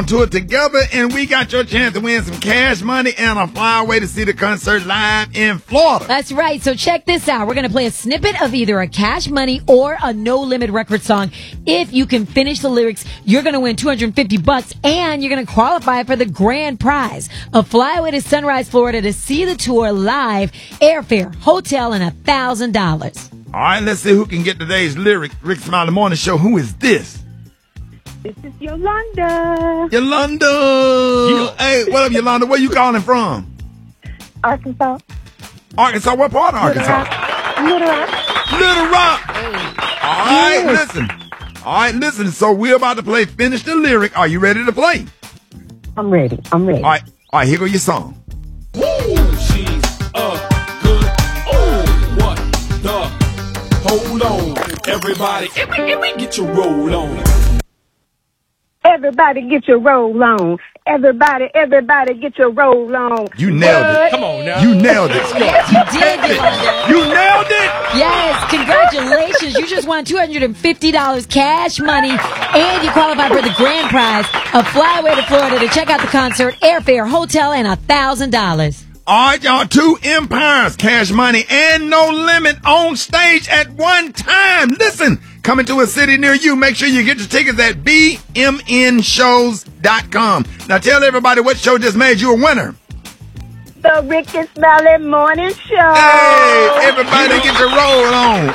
to it together, and we got your chance to win some cash money and a flyaway to see the concert live in Florida. That's right. So check this out. We're going to play a snippet of either a Cash Money or a No Limit Record song. If you can finish the lyrics, you're going to win $250, and you're going to qualify for the grand prize, a flyaway to Sunrise, Florida to see the tour live, airfare, hotel, and $1,000. All right, let's see who can get today's lyric. Rick Smiley Morning Show. Who is this? This is Yolanda. Yolanda. Yeah. Hey, what up, Yolanda? Where you calling from? Arkansas. Arkansas? What part of Arkansas? Little Rock. Little Rock. All right, listen. All right, listen. So we're about to play Finish the Lyric. Are you ready to play? I'm ready. All right, here go your song. Ooh, she's a good. Oh, what the? Hold on, everybody. Get your roll on. Everybody get your roll on. Everybody get your roll on. You nailed it. Come on now. You nailed it. Yes, you did, Yolanda. You nailed it. Yes, congratulations. You just won $250 cash money, and you qualify for the grand prize, a flyaway to Florida to check out the concert, airfare, hotel, and $1,000. All right, y'all, 2 empires, cash money, and no limit on stage at one time. Listen, coming to a city near you. Make sure you get your tickets at bmnshows.com. Now tell everybody what show just made you a winner. The Rick and Smiley Morning Show. Hey, everybody get your roll on.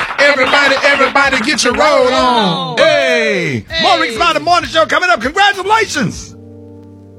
Everybody get your roll on. Hey, more Rick Smiley Morning Show coming up. Congratulations.